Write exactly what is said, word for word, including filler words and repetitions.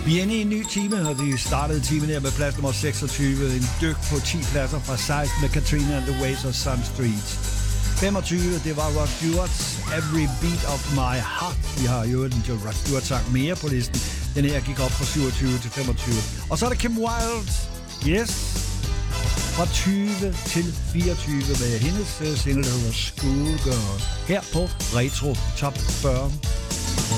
Vi er inde i en ny time, og vi startede timen her med plads nummer seksogtyve. En dyk på ti pladser fra seksten med Katrina and the Ways of Sun Street. femogtyve, det var Rod Stewart's Every Beat of My Heart. Vi har jo en Rod Stewart-sang mere på listen. Den her gik op fra syvogtyve til femogtyve. Og så er det Kim Wilde. Yes. Fra tyve til fireogtyve med hendes single, der hedder Schoolgirl. Her på Retro Top fyrre.